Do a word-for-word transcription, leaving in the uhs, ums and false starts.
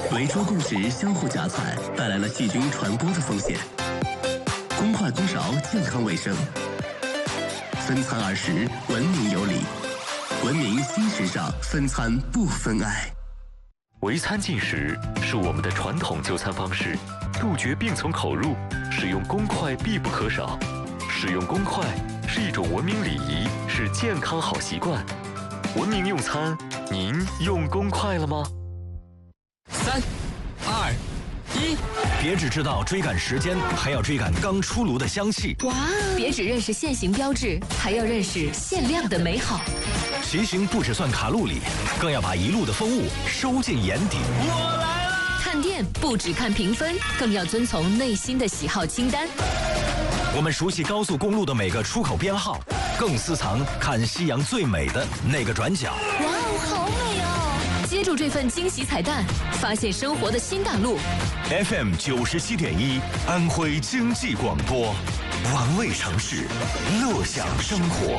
围桌共食相互夹菜，带来了细菌传播的风险。公筷公勺，健康卫生。分餐二十，文明有礼。文明新时尚，分餐不分爱。 围餐进食是我们的传统就餐方式，杜绝病从口入，使用公筷必不可少。使用公筷是一种文明礼仪，是健康好习惯。文明用餐，您用公筷了吗？ 三、二、一， 别只知道追赶时间，还要追赶刚出炉的香气。 哇！别只认识现行标志，还要认识限量的美好。 骑行不只算卡路里，更要把一路的风物收进眼底。 我来啦！ 看店不只看评分，更要遵从内心的喜好清单。 我们熟悉高速公路的每个出口编号，更私藏看夕阳最美的那个转角。 哇哦，好美哦！接住这份惊喜彩蛋，发现生活的新大陆。 F M 九十七点一，安徽经济广播，玩味城市，乐享生活。